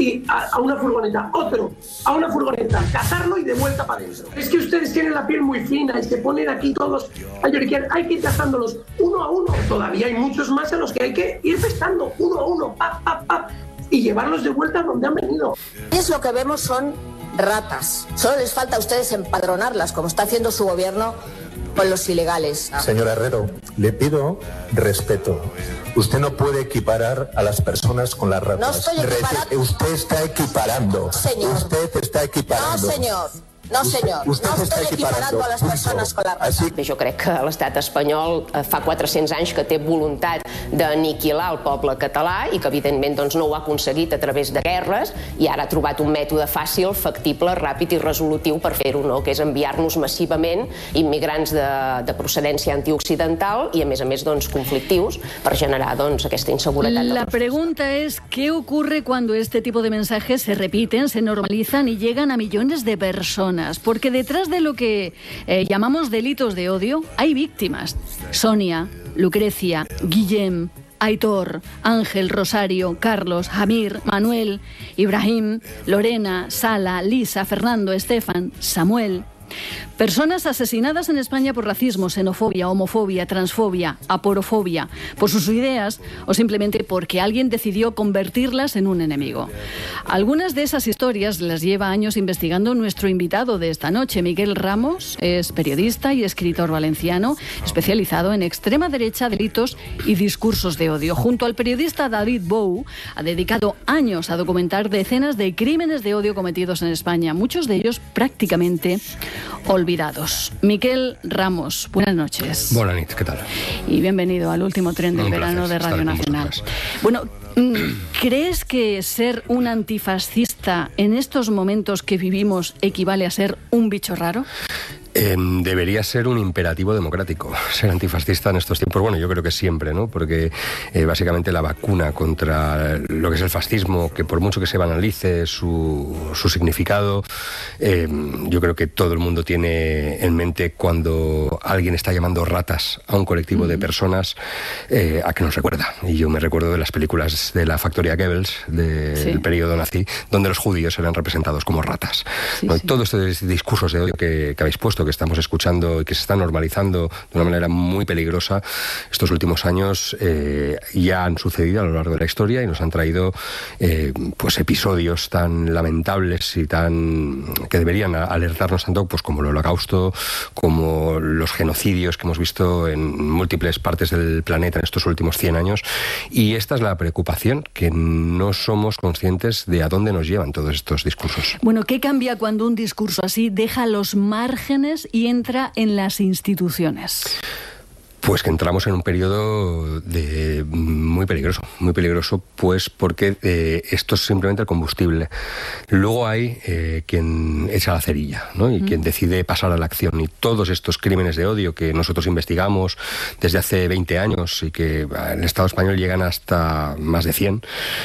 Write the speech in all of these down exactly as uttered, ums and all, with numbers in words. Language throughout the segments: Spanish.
y a, a una furgoneta, otro a una furgoneta, cazarlo y de vuelta para adentro. Es que ustedes tienen la piel muy fina y se ponen aquí todos a lloriquear. Hay que ir cazándolos uno a uno. Todavía hay muchos más a los que hay que ir pestando uno a uno, pa, pa, pa, y llevarlos de vuelta donde han venido. Es lo que vemos son ratas. Solo les falta a ustedes empadronarlas, como está haciendo su gobierno con los ilegales. Señor Herrero, le pido respeto. Usted no puede equiparar a las personas con las ratas. No estoy equiparando. Usted está equiparando. Señor. Usted está equiparando. No, señor. No, senyor, Usted no estic equiparant a les persones con la raça. Bé, jo crec que l'estat espanyol fa quatre-cents anys que té voluntat d'aniquilar el poble català i que, evidentment, doncs, no ho ha aconseguit a través de guerres i ara ha trobat un mètode fàcil, factible, ràpid i resolutiu per fer-ho, no? Que és enviar-nos massivament immigrants de, de procedència antioccidental i, a més a més, doncs, conflictius per generar doncs, aquesta inseguretat. La pregunta es, ¿qué ocurre cuando este tipo de mensajes se repiten, se normalizan y llegan a millones de personas? Porque detrás de lo que eh, llamamos delitos de odio hay víctimas. Sonia, Lucrecia, Guillem, Aitor, Ángel, Rosario, Carlos, Jamir, Manuel, Ibrahim, Lorena, Sala, Lisa, Fernando, Estefan, Samuel. Personas asesinadas en España por racismo, xenofobia, homofobia, transfobia, aporofobia, por sus ideas o simplemente porque alguien decidió convertirlas en un enemigo. Algunas de esas historias las lleva años investigando nuestro invitado de esta noche. Miguel Ramos es periodista y escritor valenciano especializado en extrema derecha, delitos y discursos de odio. Junto al periodista David Bou ha dedicado años a documentar decenas de crímenes de odio cometidos en España, muchos de ellos prácticamente olvidados. Miquel Ramos, buenas noches. Buenas noches, ¿qué tal? Y bienvenido al último tren del Un verano placer de Radio Nacional. Bueno, ¿crees que ser un antifascista en estos momentos que vivimos equivale a ser un bicho raro? Eh, debería ser un imperativo democrático ser antifascista en estos tiempos. Bueno, yo creo que siempre, ¿no? Porque eh, básicamente la vacuna contra lo que es el fascismo, que por mucho que se banalice su, su significado, eh, yo creo que todo el mundo tiene en mente cuando alguien está llamando ratas a un colectivo mm. de personas, eh, a qué nos recuerda. Y yo me recuerdo de las películas de la factoría Goebbels del sí. periodo nazi, donde los judíos eran representados como ratas. Sí, ¿no? Sí. Todos estos discursos de odio que, que habéis puesto, que estamos escuchando y que se está normalizando de una manera muy peligrosa estos últimos años, eh, ya han sucedido a lo largo de la historia y nos han traído eh, pues episodios tan lamentables y tan que deberían alertarnos tanto pues como el Holocausto, como los genocidios que hemos visto en múltiples partes del planeta en estos últimos cien años. Y esta es la preocupación, que no somos conscientes de a dónde nos llevan todos estos discursos. Bueno, ¿qué cambia cuando un discurso así deja los márgenes y entra en las instituciones? Pues que entramos en un periodo de muy peligroso, muy peligroso, pues porque eh, esto es simplemente el combustible. Luego hay eh, quien echa la cerilla, ¿no? Y mm. quien decide pasar a la acción. Y todos estos crímenes de odio que nosotros investigamos desde hace veinte años y que en el Estado español llegan hasta más de cien,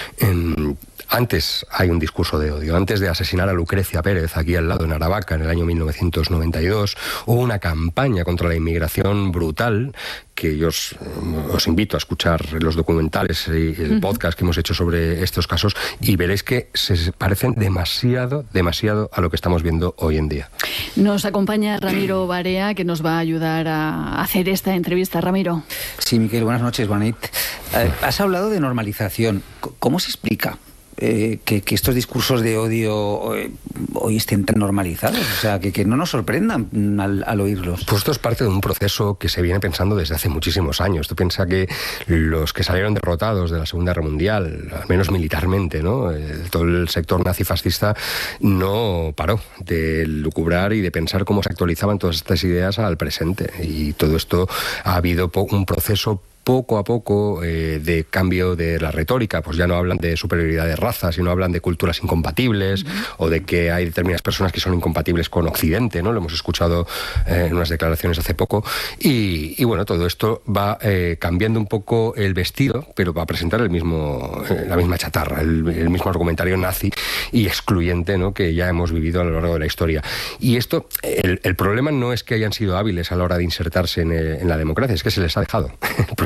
en, antes hay un discurso de odio. Antes de asesinar a Lucrecia Pérez, aquí al lado en Aravaca, en el año mil novecientos noventa y dos, hubo una campaña contra la inmigración brutal, que yo os, os invito a escuchar los documentales y el podcast que hemos hecho sobre estos casos y veréis que se parecen demasiado, demasiado a lo que estamos viendo hoy en día. Nos acompaña Ramiro Barea, que nos va a ayudar a hacer esta entrevista. Ramiro. Sí, Miquel, buenas noches, Juanit. Eh, has hablado de normalización. ¿Cómo se explica Eh, que, que estos discursos de odio eh, hoy estén tan normalizados? O sea, que, que no nos sorprendan al, al oírlos. Pues esto es parte de un proceso que se viene pensando desde hace muchísimos años. Tú piensas que los que salieron derrotados de la Segunda Guerra Mundial, al menos militarmente, ¿no? El, todo el sector nazifascista no paró de lucubrar y de pensar cómo se actualizaban todas estas ideas al presente. Y todo esto ha habido un proceso poco a poco eh, de cambio de la retórica. Pues ya no hablan de superioridad de raza, sino hablan de culturas incompatibles, uh-huh. o de que hay determinadas personas que son incompatibles con Occidente, ¿no? Lo hemos escuchado eh, en unas declaraciones hace poco. Y, y bueno, todo esto va eh, cambiando un poco el vestido, pero va a presentar el mismo, eh, la misma chatarra, el, el mismo argumentario nazi y excluyente, ¿no? Que ya hemos vivido a lo largo de la historia. Y esto, el, el problema no es que hayan sido hábiles a la hora de insertarse en, el, en la democracia, es que se les ha dejado. El problema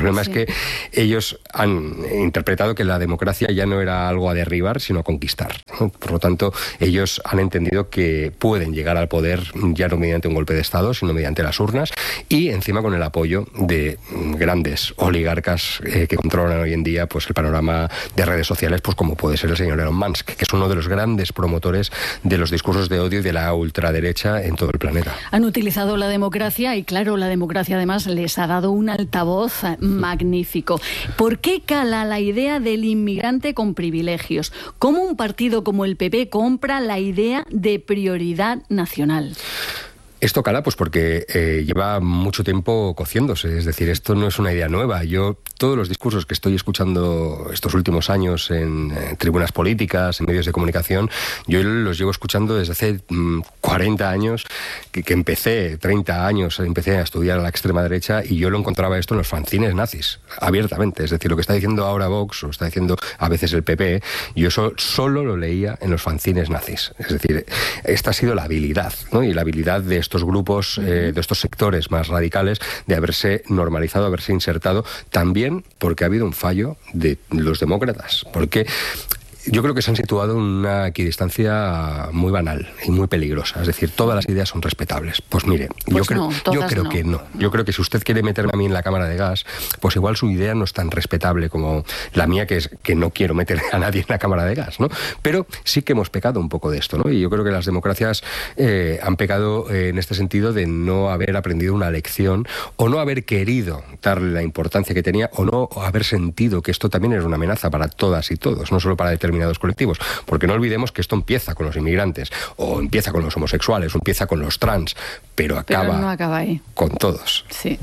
problema Sí. es que ellos han interpretado que la democracia ya no era algo a derribar, sino a conquistar, ¿no? Por lo tanto, ellos han entendido que pueden llegar al poder ya no mediante un golpe de Estado, sino mediante las urnas y encima con el apoyo de grandes oligarcas eh, que controlan hoy en día pues el panorama de redes sociales, pues como puede ser el señor Elon Musk, que es uno de los grandes promotores de los discursos de odio y de la ultraderecha en todo el planeta. Han utilizado la democracia y claro, la democracia además les ha dado un altavoz magnífico. ¿Por qué cala la idea del inmigrante con privilegios? ¿Cómo un partido como el P P compra la idea de prioridad nacional? Esto cala pues porque eh, lleva mucho tiempo cociéndose, es decir, esto no es una idea nueva. Yo, todos los discursos que estoy escuchando estos últimos años en, en tribunas políticas, en medios de comunicación, yo los llevo escuchando desde hace mmm, cuarenta años, que, que empecé, treinta años, empecé a estudiar a la extrema derecha y yo lo encontraba esto en los fanzines nazis, abiertamente. Es decir, lo que está diciendo ahora Vox, o está diciendo a veces el P P, yo eso solo lo leía en los fanzines nazis. Es decir, esta ha sido la habilidad, ¿no? Y la habilidad de estos grupos, eh, de estos sectores más radicales, de haberse normalizado, haberse insertado, también porque ha habido un fallo de los demócratas, porque yo creo que se han situado en una equidistancia muy banal y muy peligrosa. Es decir, todas las ideas son respetables. Pues mire, pues yo creo, no, yo creo no. que no. Yo creo que si usted quiere meterme a mí en la cámara de gas, pues igual su idea no es tan respetable como la mía, que es que no quiero meter a nadie en la cámara de gas, ¿no? Pero sí que hemos pecado un poco de esto, ¿no? Y yo creo que las democracias eh, han pecado eh, en este sentido de no haber aprendido una lección o no haber querido darle la importancia que tenía o no haber sentido que esto también era una amenaza para todas y todos, no solo para determinados colectivos, porque no olvidemos que esto empieza con los inmigrantes, o empieza con los homosexuales, o empieza con los trans, pero acaba, pero no acaba ahí. Con todos. Sí.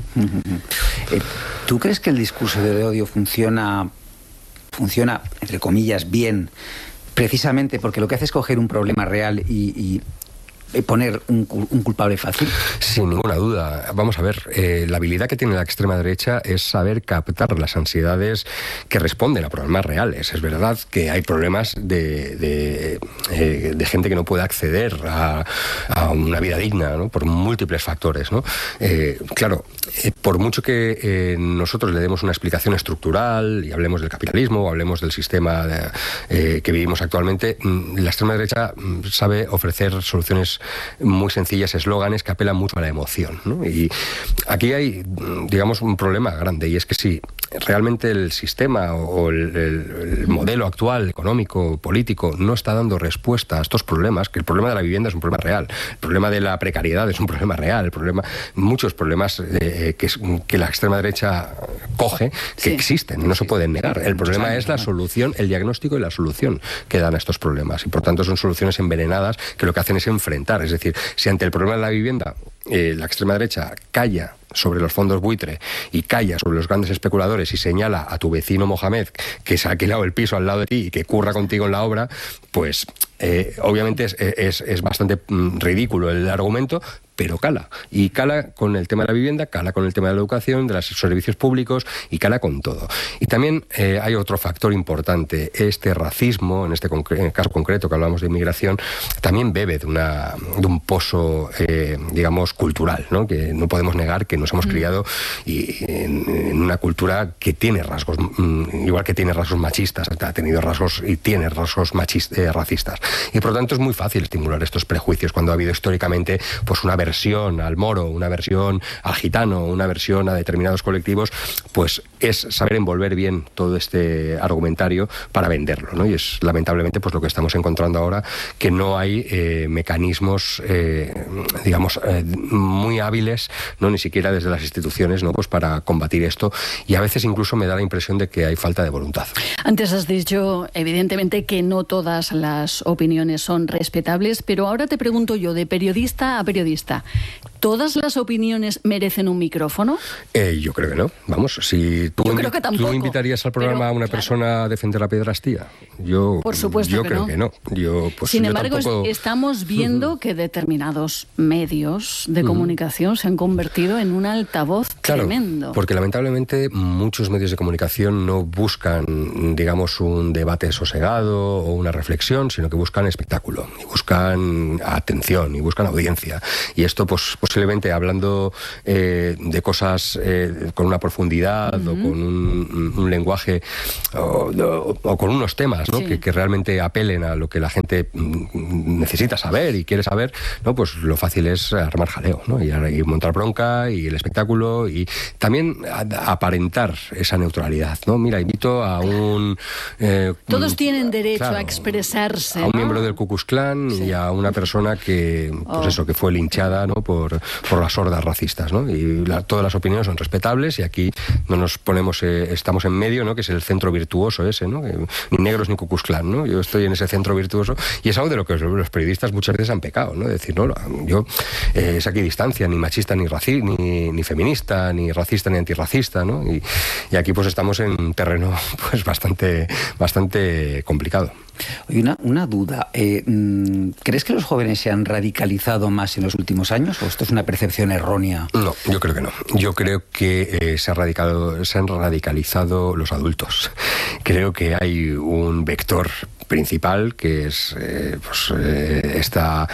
Eh, ¿Tú crees que el discurso de odio funciona, funciona, entre comillas, bien, precisamente porque lo que hace es coger un problema real y... y poner un, un culpable fácil? Sin ninguna duda. Vamos a ver, eh, la habilidad que tiene la extrema derecha es saber captar las ansiedades que responden a problemas reales. Es verdad que hay problemas de, de, eh, de gente que no puede acceder a, a una vida digna, ¿no? Por múltiples factores, ¿no? Eh, claro, eh, por mucho que eh, nosotros le demos una explicación estructural y hablemos del capitalismo o hablemos del sistema de, eh, que vivimos actualmente, la extrema derecha sabe ofrecer soluciones muy sencillas, eslóganes que apelan mucho a la emoción, ¿no? Y aquí hay, digamos, un problema grande, y es que si realmente el sistema o el, el, el modelo actual, económico, político, no está dando respuesta a estos problemas, que el problema de la vivienda es un problema real, el problema de la precariedad es un problema real, el problema, muchos problemas eh, que, que la extrema derecha coge, que sí existen, no se pueden negar. El problema es la solución, el diagnóstico y la solución que dan a estos problemas, y por tanto son soluciones envenenadas que lo que hacen es enfrentar. Es decir, si ante el problema de la vivienda eh, la extrema derecha calla sobre los fondos buitre y calla sobre los grandes especuladores y señala a tu vecino Mohamed que se ha alquilado el piso al lado de ti y que curra contigo en la obra, pues eh, obviamente es, es, es bastante mm, ridículo el argumento, pero cala. Y cala con el tema de la vivienda, cala con el tema de la educación, de los servicios públicos, y cala con todo. Y también eh, hay otro factor importante. Este racismo, en este concre- en el caso concreto que hablamos de inmigración, también bebe de, una, de un pozo, eh, digamos, cultural, ¿no? Que no podemos negar que nos hemos criado y, en, en una cultura que tiene rasgos, mm, igual que tiene rasgos machistas, ha tenido rasgos y tiene rasgos machistas, eh, racistas. Y por lo tanto es muy fácil estimular estos prejuicios cuando ha habido históricamente pues una versión al moro, una versión al gitano, una versión a determinados colectivos, pues es saber envolver bien todo este argumentario para venderlo, ¿no? Y es lamentablemente pues lo que estamos encontrando ahora, que no hay eh, mecanismos, eh, digamos, eh, muy hábiles, no ni siquiera desde las instituciones, ¿no? Pues para combatir esto, y a veces incluso me da la impresión de que hay falta de voluntad. Antes has dicho, evidentemente, que no todas las opiniones son respetables, pero ahora te pregunto yo, de periodista a periodista, ¿todas las opiniones merecen un micrófono? Eh, yo creo que no. Vamos, si tú, yo creo que tampoco, ¿tú invitarías al programa pero, a una claro, persona a defender la pedrastía? Yo, Por supuesto yo que creo no. que no. Yo, pues, Sin yo embargo, tampoco... estamos viendo que determinados medios de comunicación se han convertido en un altavoz Claro, tremendo. porque lamentablemente muchos medios de comunicación no buscan, digamos, un debate sosegado o una reflexión, sino que buscan espectáculo, y buscan atención, y buscan audiencia. Y y esto pues posiblemente hablando eh, de cosas eh, con una profundidad uh-huh. o con un, un lenguaje o, o, o con unos temas, ¿no? Sí. que, que realmente apelen a lo que la gente necesita saber y quiere saber, ¿no? Pues lo fácil es armar jaleo, ¿no? y, y montar bronca y el espectáculo y también aparentar esa neutralidad, ¿no? Mira, invito a un... Eh, Todos tienen derecho claro, a expresarse, a un ¿no? miembro del Ku Klux Klan sí. y a una persona que, pues oh. eso, que fue linchada, ¿no? por, por las hordas racistas, ¿no? Y la, todas las opiniones son respetables y aquí no nos ponemos, eh, estamos en medio, ¿no? Que es el centro virtuoso ese, ¿no? Que, ni negros ni Ku Klux Klan, ¿no? Yo estoy en ese centro virtuoso y es algo de lo que los periodistas muchas veces han pecado, ¿no? Decir, no, yo eh, es aquí distancia, ni machista ni raci ni, ni feminista, ni racista ni antirracista, ¿no? Y, y aquí pues estamos en un terreno pues bastante, bastante complicado. Oye, una, una duda. Eh, ¿Crees que los jóvenes se han radicalizado más en los últimos años o esto es una percepción errónea? No, yo creo que no. Yo creo que eh, se, ha radicado, se han radicalizado los adultos. Creo que hay un vector principal que es eh, pues, eh, esta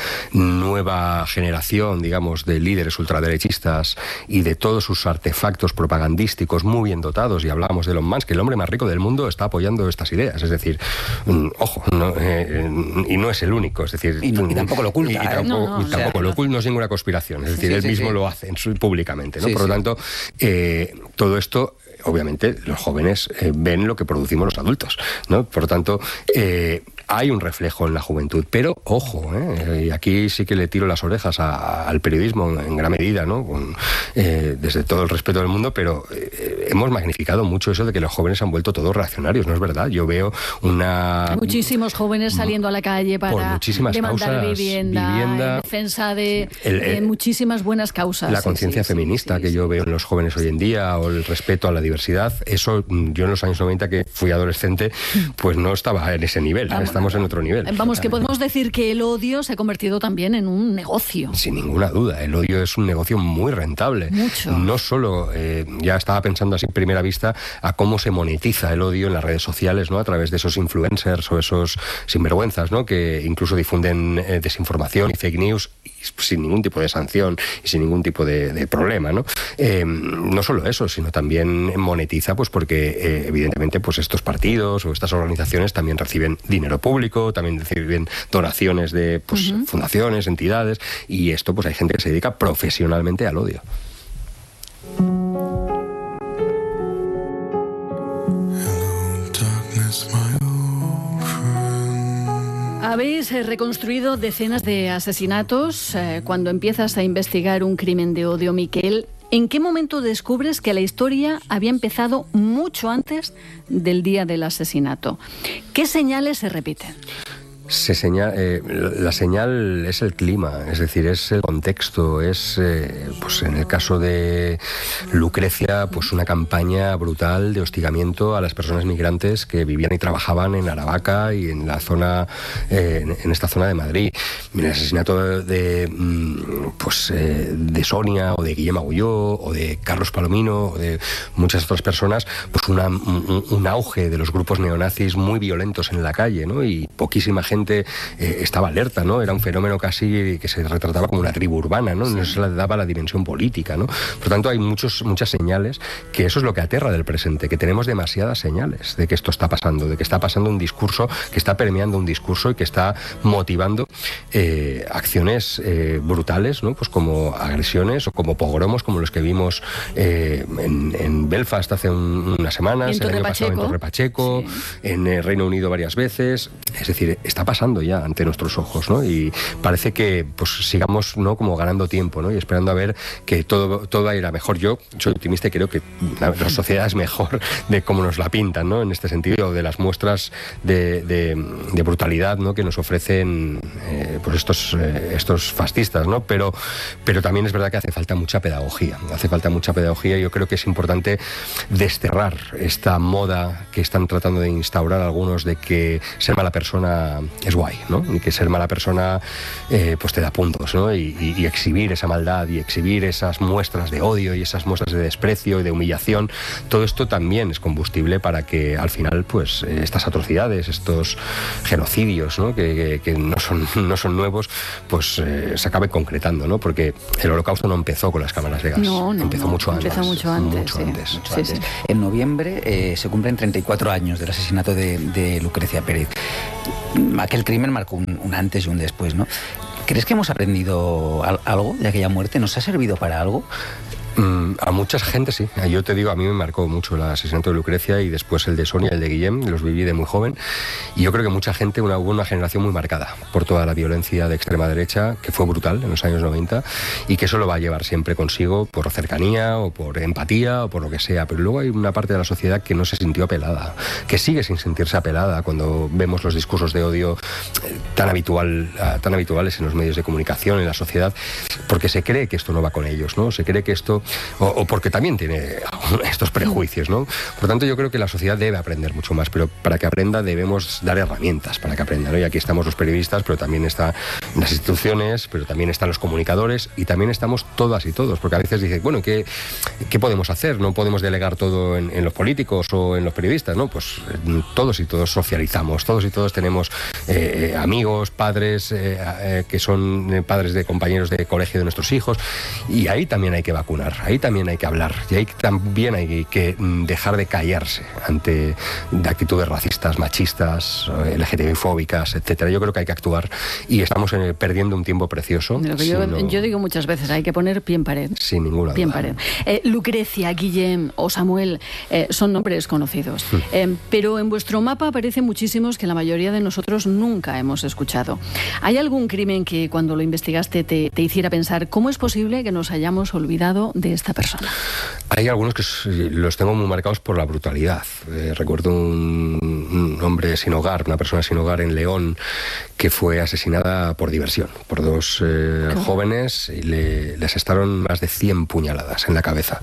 nueva generación, digamos, de líderes ultraderechistas y de todos sus artefactos propagandísticos muy bien dotados, y hablábamos de Elon Musk, que el hombre más rico del mundo está apoyando estas ideas, es decir, mm, ojo, no, eh, y no es el único, es decir... Y, no, y tampoco lo oculta, y, y ¿eh? tampoco, no, no, y tampoco o sea, lo oculta, no es ninguna conspiración, es decir, sí, él sí, mismo sí. lo hace en su, públicamente, ¿no? Sí, Por lo sí. tanto, eh, todo esto... Obviamente los jóvenes eh, ven lo que producimos los adultos, ¿no? Por lo tanto, eh, hay un reflejo en la juventud, pero ojo, ¿eh? Y aquí sí que le tiro las orejas a, a, al periodismo en gran medida, ¿no? Con, eh, desde todo el respeto del mundo, pero eh, hemos magnificado mucho eso de que los jóvenes se han vuelto todos reaccionarios, ¿no es verdad? Yo veo una... Muchísimos jóvenes saliendo a la calle para demandar causas, vivienda, vivienda, en defensa de, el, el, de muchísimas buenas causas. La conciencia sí, sí, feminista sí, sí, que sí. yo veo en los jóvenes hoy en día, o el respeto a la diversidad, eso yo en los años noventa, que fui adolescente, pues no estaba en ese nivel, vamos, estamos en otro nivel. Vamos, que podemos decir que el odio se ha convertido también en un negocio. Sin ninguna duda, el odio es un negocio muy rentable. Mucho. No solo, eh, ya estaba pensando así en primera vista, a cómo se monetiza el odio en las redes sociales, ¿no? A través de esos influencers o esos sinvergüenzas, ¿no? Que incluso difunden eh, desinformación y fake news y sin ningún tipo de sanción y sin ningún tipo de, de problema, ¿no? Eh, no solo eso, sino también monetiza, pues porque eh, evidentemente pues estos partidos o estas organizaciones también reciben dinero público, también reciben donaciones de pues, uh-huh. fundaciones, entidades, y esto pues hay gente que se dedica profesionalmente al odio. Habéis eh, reconstruido decenas de asesinatos. Eh, cuando empiezas a investigar un crimen de odio, Miquel, ¿en qué momento descubres que la historia había empezado mucho antes del día del asesinato? ¿Qué señales se repiten? Se señala, eh, la señal es el clima, es decir, es el contexto, es, eh, pues en el caso de Lucrecia, pues una campaña brutal de hostigamiento a las personas migrantes que vivían y trabajaban en Aravaca y en la zona, eh, en, en esta zona de Madrid. El asesinato de, de pues eh, de Sonia o de Guillem Agulló o de Carlos Palomino o de muchas otras personas, pues una, un, un auge de los grupos neonazis muy violentos en la calle, ¿no? Y poquísima gente Eh, estaba alerta, ¿no? Era un fenómeno casi que se retrataba como una tribu urbana, ¿no? Sí. No se le daba la dimensión política, ¿no? Por lo tanto, hay muchos, muchas señales, que eso es lo que aterra del presente, que tenemos demasiadas señales de que esto está pasando, de que está pasando un discurso, que está permeando un discurso y que está motivando eh, acciones eh, brutales, ¿no? Pues como agresiones o como pogromos, como los que vimos eh, en, en Belfast hace un, unas semanas, el año pasado en Torre Pacheco, sí. en el Reino Unido varias veces. Es decir, está pasando ya ante nuestros ojos, ¿no? Y parece que pues sigamos, ¿no? Como ganando tiempo, ¿no? Y esperando a ver que todo, todo va a ir a mejor. Yo soy optimista y creo que la, la sociedad es mejor de cómo nos la pintan, ¿no? En este sentido, de las muestras de, de, de brutalidad, ¿no? Que nos ofrecen eh, pues estos, eh, estos fascistas, ¿no? Pero, pero también es verdad que hace falta mucha pedagogía. Hace falta mucha pedagogía y yo creo que es importante desterrar esta moda que están tratando de instaurar algunos de que ser mala persona es guay, ¿no? Y que ser mala persona eh, pues te da puntos, ¿no? Y, y, y exhibir esa maldad y exhibir esas muestras de odio y esas muestras de desprecio y de humillación, todo esto también es combustible para que al final pues estas atrocidades, estos genocidios, ¿no? que, que, que no son no son nuevos, pues eh, se acabe concretando, ¿no? Porque el Holocausto no empezó con las cámaras de gas, no, no, empezó no, mucho antes. Empezó mucho antes. Mucho sí. antes. Mucho Sí, antes. sí. En noviembre eh, se cumplen treinta y cuatro años del asesinato de, de Lucrecia Pérez. Aquel crimen marcó un, un antes y un después, ¿no? ¿Crees que hemos aprendido al, algo de aquella muerte? ¿Nos ha servido para algo? Mm, a mucha gente sí. Yo te digo, a mí me marcó mucho el asesinato de Lucrecia y después el de Sonia, el de Guillem, los viví de muy joven. Y yo creo que mucha gente, una, hubo una generación muy marcada por toda la violencia de extrema derecha, que fue brutal en los años noventa, y que eso lo va a llevar siempre consigo por cercanía o por empatía o por lo que sea. Pero luego hay una parte de la sociedad que no se sintió apelada, que sigue sin sentirse apelada cuando vemos los discursos de odio tan, habitual, tan habituales en los medios de comunicación, en la sociedad, porque se cree que esto no va con ellos, ¿no? Se cree que esto O, o porque también tiene estos prejuicios, ¿no? Por tanto, yo creo que la sociedad debe aprender mucho más, pero para que aprenda debemos dar herramientas para que aprenda, ¿no? Y aquí estamos los periodistas, pero también están las instituciones, pero también están los comunicadores y también estamos todas y todos, porque a veces dicen, bueno, ¿qué, qué podemos hacer? No podemos delegar todo en, en los políticos o en los periodistas, ¿no? Pues todos y todos socializamos, todos y todos tenemos eh, amigos, padres, eh, eh, que son padres de compañeros de colegio de nuestros hijos, y ahí también hay que vacunar. Ahí también hay que hablar y ahí también hay que dejar de callarse ante de actitudes racistas, machistas, L G T B-fóbicas, etcétera. Yo creo que hay que actuar y estamos en, perdiendo un tiempo precioso. Lo que yo, no, yo digo muchas veces, hay que poner pie en pared. Sin ninguna pie en duda. pared. Eh, Lucrecia, Guillem o Samuel eh, son nombres conocidos, mm. eh, pero en vuestro mapa aparecen muchísimos que la mayoría de nosotros nunca hemos escuchado. ¿Hay algún crimen que cuando lo investigaste te, te hiciera pensar cómo es posible que nos hayamos olvidado de esta persona? Hay algunos que los tengo muy marcados por la brutalidad. Eh, recuerdo un, un hombre sin hogar, una persona sin hogar en León, que fue asesinada por diversión, por dos eh, jóvenes, y le, les asestaron más de cien puñaladas en la cabeza.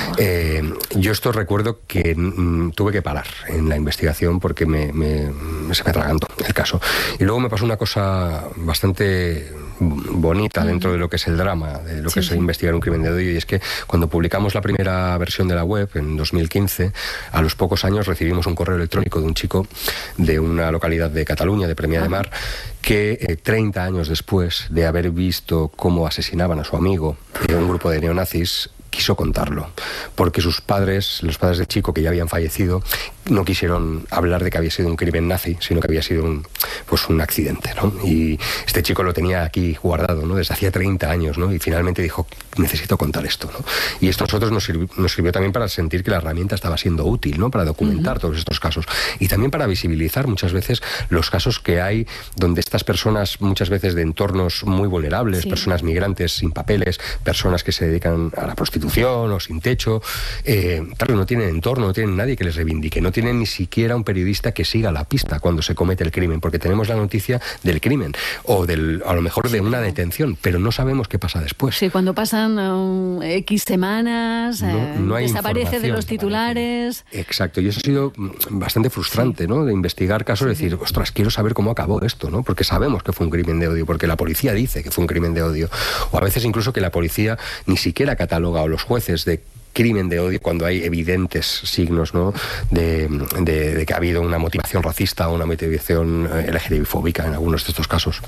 Eh, yo esto recuerdo que mm, tuve que parar en la investigación porque me, me, se me atragantó el caso. Y luego me pasó una cosa bastante bonita dentro de lo que es el drama, de lo que sí, es sí. investigar un crimen de odio, y es que cuando publicamos la primera versión de la web en dos mil quince, a los pocos años recibimos un correo electrónico de un chico de una localidad de Cataluña, de Premià de Mar, que eh, treinta años después de haber visto cómo asesinaban a su amigo de un grupo de neonazis, quiso contarlo, porque sus padres, los padres del chico que ya habían fallecido, no quisieron hablar de que había sido un crimen nazi, sino que había sido un, pues un accidente, ¿no? Y este chico lo tenía aquí guardado, ¿no? Desde hacía treinta años, ¿no? Y finalmente dijo, necesito contar esto, ¿no? Y esto a nosotros nos sirvió, nos sirvió también para sentir que la herramienta estaba siendo útil, ¿no? Para documentar uh-huh. todos estos casos. Y también para visibilizar muchas veces los casos que hay donde estas personas, muchas veces de entornos muy vulnerables, sí. personas migrantes sin papeles, personas que se dedican a la prostitución o sin techo, eh, claro, no tienen entorno, no tienen nadie que les reivindique, no tienen ni siquiera un periodista que siga la pista cuando se comete el crimen, porque tenemos la noticia del crimen o del, a lo mejor de una detención, pero no sabemos qué pasa después. Sí, cuando pasan um, X semanas, no, eh, no hay desaparece de los titulares. Exacto, y eso ha sido bastante frustrante, sí. ¿no? De investigar casos, sí. de decir, ostras, quiero saber cómo acabó esto, ¿no? Porque sabemos que fue un crimen de odio, porque la policía dice que fue un crimen de odio, o a veces incluso que la policía ni siquiera cataloga, o los jueces, de crimen de odio cuando hay evidentes signos, ¿no? de, de, de que ha habido una motivación racista o una motivación L G T B-fóbica en algunos de estos casos.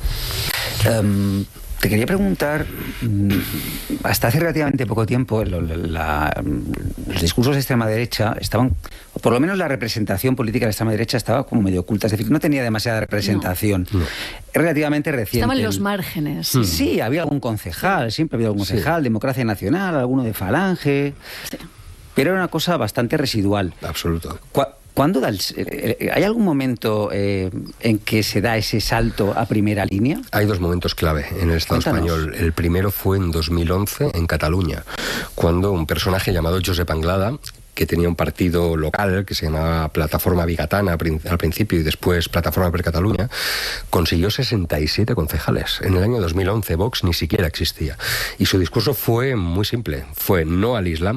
Um... Te quería preguntar, hasta hace relativamente poco tiempo la, la, los discursos de extrema derecha estaban, o por lo menos la representación política de extrema derecha estaba como medio oculta, es decir, no tenía demasiada representación. No. No. Es relativamente reciente. Estaban en los márgenes. Sí, sí, había algún concejal, siempre había algún concejal, sí. Democracia Nacional, alguno de Falange, sí. pero era una cosa bastante residual. Absoluto. ¿Cuál, ¿Cuándo da el, ¿Hay algún momento eh, en que se da ese salto a primera línea? Hay dos momentos clave en el Estado Cuéntanos. español. El primero fue en dos mil once, en Cataluña, cuando un personaje llamado Josep Anglada, que tenía un partido local que se llamaba Plataforma Bigatana al principio y después Plataforma per Catalunya, consiguió sesenta y siete concejales. En el año dos mil once Vox ni siquiera existía. Y su discurso fue muy simple. Fue no al Islam,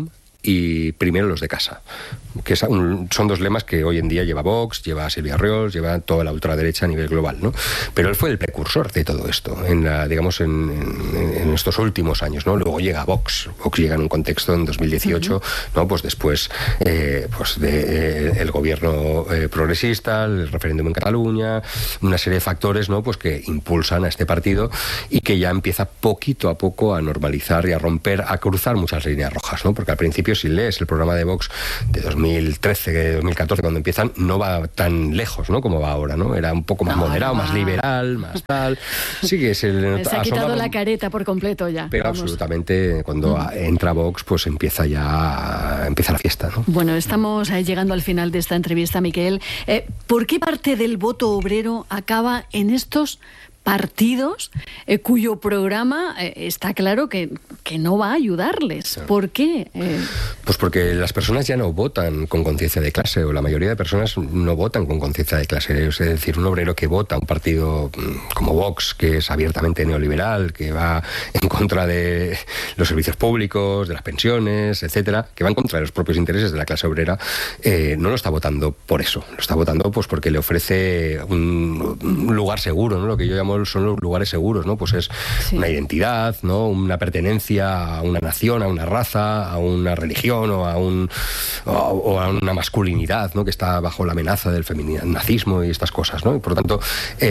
y primero los de casa, que un, son dos lemas que hoy en día lleva Vox, lleva Silvia Ríos, lleva toda la ultraderecha a nivel global, ¿no? Pero él fue el precursor de todo esto, en la, digamos, en, en, en estos últimos años, ¿no? Luego llega Vox, Vox llega en un contexto en dos mil dieciocho, uh-huh. ¿no? Pues después eh, pues de, eh, el gobierno eh, progresista, el referéndum en Cataluña, una serie de factores, ¿no? Pues que impulsan a este partido y que ya empieza poquito a poco a normalizar y a romper, a cruzar muchas líneas rojas, ¿no? Porque al principio, si lees el programa de Vox de dos mil trece, dos mil catorce, cuando empiezan, no va tan lejos, ¿no? Como va ahora, ¿no? Era un poco más no, moderado, no más liberal, más tal. Sí que es el... Se ha quitado la careta por completo ya. Pero vamos. Absolutamente, cuando mm. entra Vox, pues empieza ya, empieza la fiesta, ¿no? Bueno, estamos llegando al final de esta entrevista, Miquel. Eh, ¿Por qué parte del voto obrero acaba en estos partidos eh, cuyo programa eh, está claro que, que no va a ayudarles? Claro. ¿Por qué? Eh... Pues porque las personas ya no votan con conciencia de clase, o la mayoría de personas no votan con conciencia de clase. Es decir, un obrero que vota un partido como Vox, que es abiertamente neoliberal, que va en contra de los servicios públicos, de las pensiones, etcétera, que va en contra de los propios intereses de la clase obrera, eh, no lo está votando por eso. Lo está votando pues porque le ofrece un, un lugar seguro, ¿no? Lo que yo llamo son los lugares seguros, ¿no? Pues es sí. una identidad, ¿no? Una pertenencia a una nación, a una raza, a una religión o a un o, o a una masculinidad, ¿no? Que está bajo la amenaza del nazismo y estas cosas, ¿no? Y por lo tanto,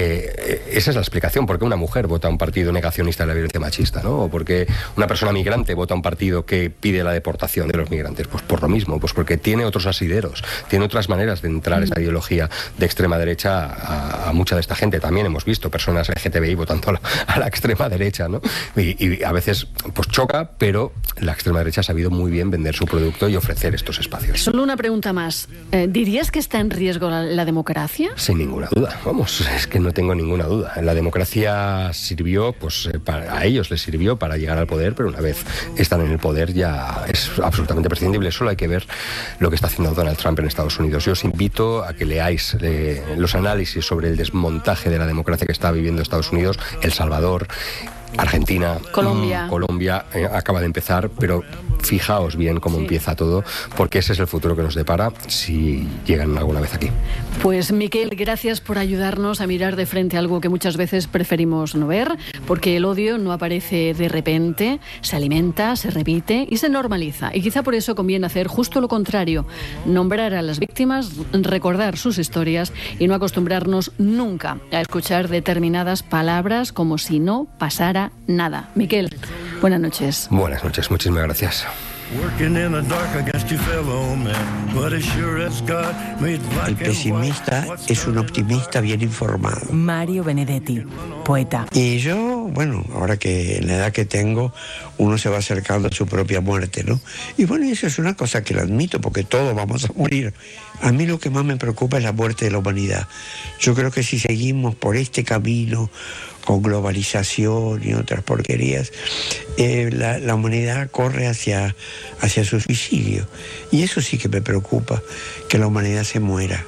eh, esa es la explicación por qué una mujer vota a un partido negacionista de la violencia machista, ¿no? O porque una persona migrante vota a un partido que pide la deportación de los migrantes. Pues por lo mismo, pues porque tiene otros asideros, tiene otras maneras de entrar mm. esa ideología de extrema derecha a, a mucha de esta gente. También hemos visto personas L G T B I votando a la, a la extrema derecha, ¿no? Y, y a veces pues choca, pero la extrema derecha ha sabido muy bien vender su producto y ofrecer estos espacios. Solo una pregunta más. Eh, ¿Dirías que está en riesgo la, la democracia? Sin ninguna duda, vamos, es que no tengo ninguna duda. La democracia sirvió, pues eh, para, a ellos les sirvió para llegar al poder, pero una vez están en el poder ya es absolutamente prescindible. Solo hay que ver lo que está haciendo Donald Trump en Estados Unidos. Yo os invito a que leáis eh, los análisis sobre el desmontaje de la democracia que está viviendo Estados Unidos, El Salvador, Argentina, Colombia, mmm, Colombia eh, acaba de empezar, pero fijaos bien cómo sí. empieza todo, porque ese es el futuro que nos depara si llegan alguna vez aquí. Pues Miquel, gracias por ayudarnos a mirar de frente algo que muchas veces preferimos no ver, porque el odio no aparece de repente, se alimenta, se repite y se normaliza. Y quizá por eso conviene hacer justo lo contrario, nombrar a las víctimas, recordar sus historias y no acostumbrarnos nunca a escuchar determinadas palabras como si no pasara nada. Miquel, buenas noches. Buenas noches, muchísimas gracias. El pesimista es un optimista bien informado. Mario Benedetti, poeta. Y yo, bueno, ahora que en la edad que tengo, uno se va acercando a su propia muerte, ¿no? Y bueno, eso es una cosa que la admito, porque todos vamos a morir. A mí lo que más me preocupa es la muerte de la humanidad. Yo creo que si seguimos por este camino, con globalización y otras porquerías, eh, la, la humanidad corre hacia, hacia su suicidio. Y eso sí que me preocupa, que la humanidad se muera.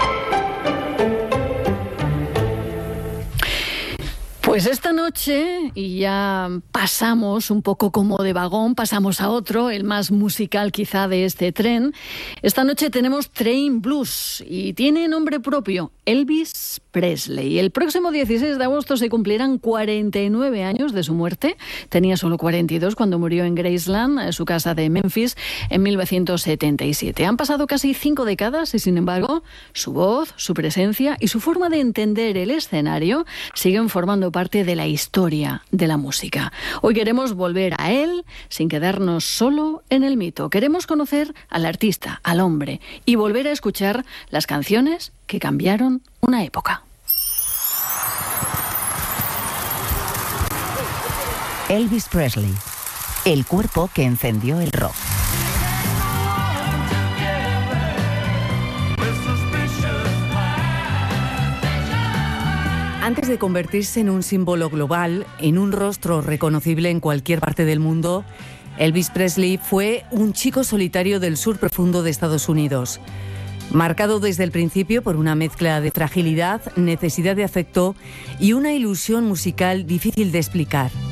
Pues esta noche, y ya pasamos un poco como de vagón, pasamos a otro, el más musical quizá de este tren. Esta noche tenemos Train Blues y tiene nombre propio, Elvis Presley. El próximo dieciséis de agosto se cumplirán cuarenta y nueve años de su muerte. Tenía solo cuarenta y dos cuando murió en Graceland, su casa de Memphis, en mil novecientos setenta y siete. Han pasado casi cinco décadas y, sin embargo, su voz, su presencia y su forma de entender el escenario siguen formando parte parte de la historia de la música. Hoy queremos volver a él sin quedarnos solo en el mito. Queremos conocer al artista, al hombre, y volver a escuchar las canciones que cambiaron una época. Elvis Presley, el cuerpo que encendió el rock. Antes de convertirse en un símbolo global, en un rostro reconocible en cualquier parte del mundo, Elvis Presley fue un chico solitario del sur profundo de Estados Unidos. Marcado desde el principio por una mezcla de fragilidad, necesidad de afecto y una ilusión musical difícil de explicar.